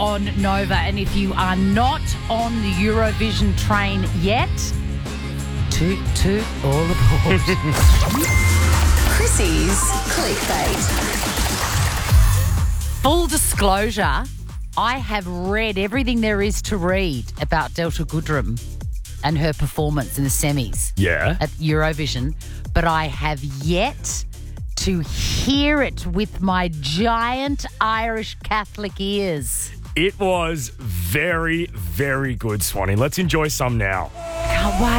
on Nova. And if you are not on the Eurovision train yet, toot toot all aboard. Chrissy's Clickbait. Full disclosure, I have read everything there is to read about Delta Goodrem and her performance in the semis at Eurovision, but I have yet to hear it with my giant Irish Catholic ears. It was very, very good, Swanee. Let's enjoy some now. Can't wait.